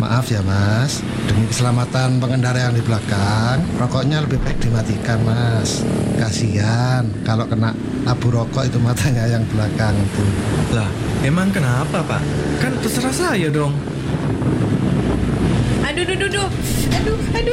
Maaf ya mas, demi keselamatan pengendara yang di belakang, rokoknya lebih baik dimatikan mas. Kasihan kalau kena abu rokok itu matanya yang belakang itu. Lah, emang kenapa Pak? Kan terserah saya dong. Aduh, aduh, aduh, aduh, aduh.